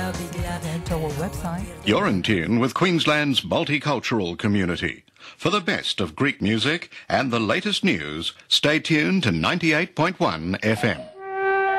our website. You're in tune with Queensland's multicultural community. For the best of Greek music and the latest news, stay tuned to 98.1 FM.